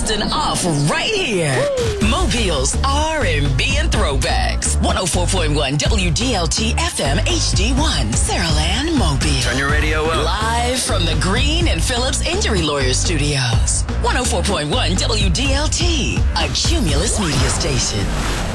popping off right here. Mobile's R&B and Throwbacks. 104.1 WDLT FM HD1, Saraland Mobile. Turn your radio up. Live from the Green and Phillips Injury Lawyers Studios. 104.1 WDLT, a Cumulus media station.